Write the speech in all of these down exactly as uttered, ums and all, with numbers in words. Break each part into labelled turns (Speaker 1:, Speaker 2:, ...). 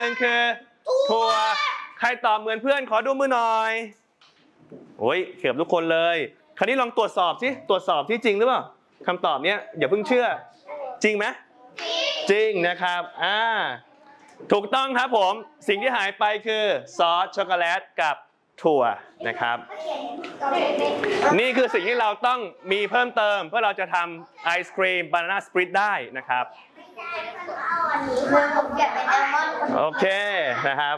Speaker 1: นั่นคือถั่วใครตอบเหมือนเพื่อนขอดูมือหน่อยโอ้ยเกือบทุกคนเลยคราวนี้ลองตรวจสอบสิตรวจสอบที่จริงหรือเปล่าคำตอบเนี้ยอย่าเพิ่งเชื่อจริงไหมจริงนะครับอ่าถูกต้องครับผมสิ่งที่หายไปคือซอสช็อกโกแลตกับถั่วนะครับนี่คือสิ่งที่เราต้องมีเพิ่มเติมเพื่อเราจะทำไอศครีมบานาน่าสปริตได้นะครับโอเคนะครับ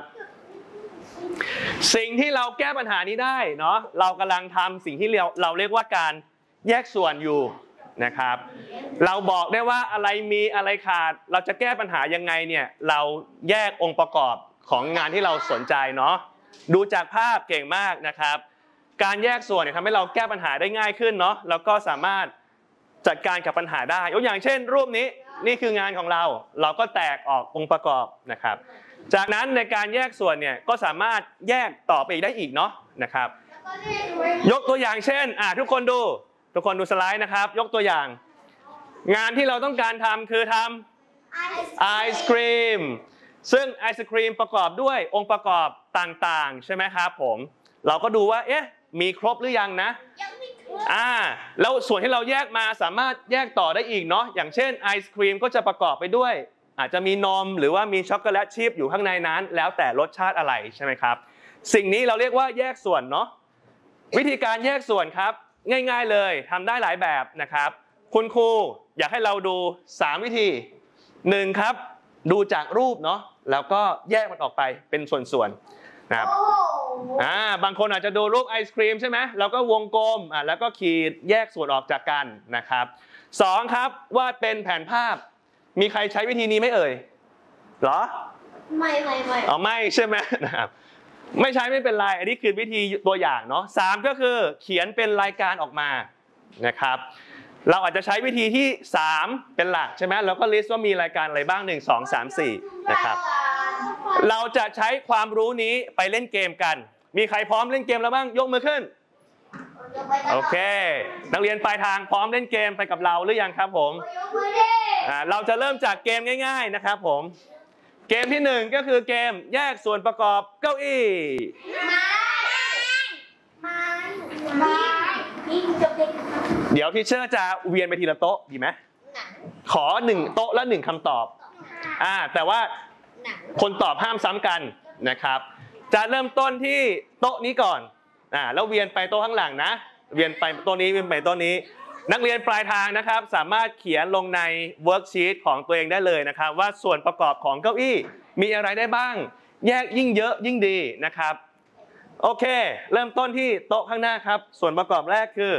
Speaker 1: สิ่งที่เราแก้ปัญหานี้ได้เนาะเรากำลังทำสิ่งที่เราเราเรียกว่าการแยกส่วนอยู่นะครับเราบอกได้ว่าอะไรมีอะไรขาดเราจะแก้ปัญหายังไงเนี่ยเราแยกองค์ประกอบของงานที่เราสนใจเนาะดูจากภาพเก่งมากนะครับการแยกส่วนเนี่ยทำให้เราแก้ปัญหาได้ง่ายขึ้นเนาะแล้วก็สามารถจัดการกับปัญหาได้ยกอย่างเช่นรูปนี้นี่คืองานของเราเราก็แตกออกองค์ประกอบนะครับจากนั้นในการแยกส่วนเนี่ยก็สามารถแยกต่อไปอีกได้อีกเนาะนะครับยกตัวอย่างเช่นอ่าทุกคนดูทุกคนดูสไลด์นะครับยกตัวอย่างงานที่เราต้องการทำคือทำไอศครีมซึ่งไอศครีมประกอบด้วยองค์ประกอบต่างๆใช่ไหมครับผมเราก็ดูว่าเอ๊ะมีครบหรือยังนะอ่าแล้วส่วนที่เราแยกมาสามารถแยกต่อได้อีกเนาะอย่างเช่นไอศครีมก็จะประกอบไปด้วยอาจจะมีนมหรือว่ามีช็อกโกแลตชิพอยู่ข้างในนั้นแล้วแต่รสชาติอะไรใช่ไหมครับสิ่งนี้เราเรียกว่าแยกส่วนเนาะวิธีการแยกส่วนครับง่ายๆเลยทำได้หลายแบบนะครับคุณครูอยากให้เราดูสามวิธีหนึ่งครับดูจากรูปเนาะแล้วก็แยกมันออกไปเป็นส่วนๆนะครับอ่าบางคนอาจจะดูรูปไอศครีมใช่ไหมแล้วก็วงกลมอ่าแล้วก็ขีดแยกส่วนออกจากกันนะครับสองครับวาดเป็นแผนภาพมีใครใช้วิธีนี้ไหมเอ่ยเหรอไม่ไม่ไม่อ๋อไม่ใช่ไหมนะครับไม่ใช้ไม่เป็นไรอันนี้คือวิธีตัวอย่างเนาะสามก็คือเขียนเป็นรายการออกมานะครับเราอาจจะใช้วิธีที่สามเป็นหลักใช่ไหมแล้วก็ลิสต์ว่ามีรายการอะไรบ้างหนึ่ง สอง สาม สี่นะครับเราจะใช้ความรู้นี้ไปเล่นเกมกันมีใครพร้อมเล่นเกมแล้วบ้างยกมือขึ้นโอเคนักเรียนปลายทางพร้อมเล่นเกมไปกับเราหรือยังครับผมอ่าเราจะเริ่มจากเกมง่ายๆนะครับผมเกมที่หนึ่งก็คือเกมแยกส่วนประกอบเก้าอี้ไม้ไม้ไม้เดี๋ยวทีเชอร์จะเวียนไปทีละโต๊ะดีไหมขอหนึ่งโต๊ะละหนึ่งคำตอบอ่าแต่ว่าคนตอบห้ามซ้ำกันนะครับจะเริ่มต้นที่โต๊ะนี้ก่อนอ่าแล้วเวียนไปโต๊ะข้างหลังนะเวียนไปโต๊ะนี้เวียนไปโต๊ะนี้นักเรียนปลายทางนะครับสามารถเขียนลงในเวิร์กชีตของตัวเองได้เลยนะครับว่าส่วนประกอบของเก้าอี้มีอะไรได้บ้างแยกยิ่งเยอะยิ่งดีนะครับโอเคเริ่มต้นที่โต๊ะข้างหน้าครับส่วนประกอบแรกคือ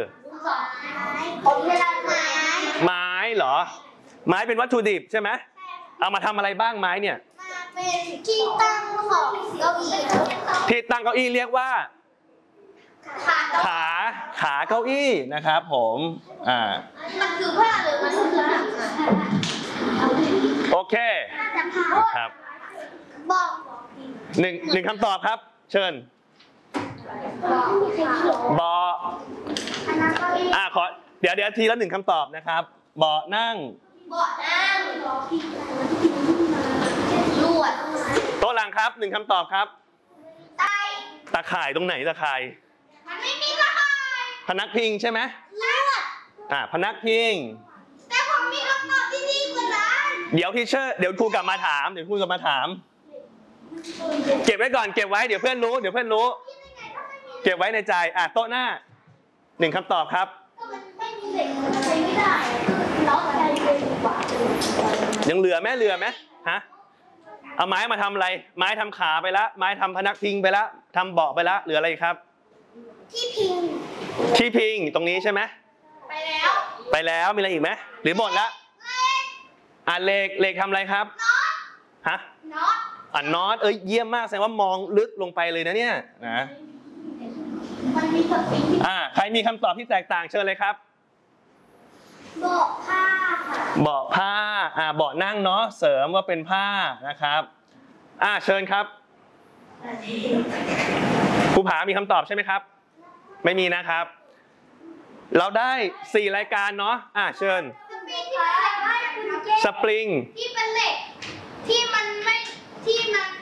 Speaker 1: ไม้เหรอไม้เป็นวัตถุดิบใช่ไหมเอามาทำอะไรบ้างไม้เนี่ยเป็นที่ตั้งของเก้าอี้ที่ตั้งเก้าอี้เรียกว่าขาขาเก้าอี้นะครับผมอ่ามันคือผ้าหรือมันคือหนังโอเคครับบอกหนึ่งหนึ่งคำตอบครับเชิญเบาะอ่าขอเดี๋ยวเดี๋ยวทีละหนึ่งคำตอบนะครับเบาะนั่งเบาะนั่งลวดโต๊ะหลังครับหนึ่งคำตอบครับตะข่ายตรงไหนตะข่ายมันไม่มีตะข่ายพนักพิงใช่ไหมลวดอ่าพนักพิงแต่ผมมีคำตอบที่ดีกว่านั้นเดี๋ยวทีเชอร์เดี๋ยวครูกลับมาถามเดี๋ยวครูกลับมาถามเก็บไว้ก่อนเก็บไว้เดี๋ยวเพื่อนรู้เดี๋ยวเพื่อนรู้เก็บไว้ในใจอ่ะโต๊ะหน้าหนึ่งคำตอบครับยังเหลือไหมเหลือไหมฮะเอาไม้มาทำอะไรไม้ทำขาไปแล้วไม้ทำพนักพิงไปแล้วทำเบาะไปแล้วเหลืออะไรครับที่พิงที่พิงตรงนี้ใช่ไหมไปแล้วไปแล้วมีอะไรอีกไหมหรือหมดแล้วอ่ะเหล็กเหล็กทำอะไรครับฮะน็อตอ่ะน็อตเอ้ยเยี่ยมมากแสดงว่ามองลึกลงไปเลยนะเนี่ยนะมันมีสปริงอ่าใครมีคำตอบที่แตกต่างเชิญเลยครับเบาะผ้าค่ะเบาะผ้าอ่าเบาะนั่งเนาะเสริมว่าเป็นผ้านะครับอ่าเชิญครับครูผามีคำตอบใช่ไหมครับไม่มีนะครับเราได้สี่รายการเนาะอ่าเชิญสปริงที่เป็นเหล็กที่มันไม่ที่มัน